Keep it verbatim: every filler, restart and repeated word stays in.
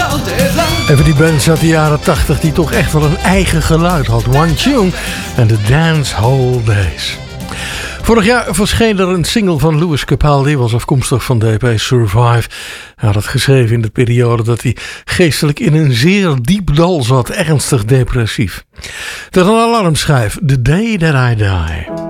Even die bands uit de jaren tachtig die toch echt wel een eigen geluid had. One Tune en The Dance Hall Days. Vorig jaar verscheen er een single van Lewis Capaldi, was afkomstig van de E P Survive. Hij had het geschreven in de periode dat hij geestelijk in een zeer diep dal zat, ernstig depressief. Dat een alarmschijf, The Day That I Die.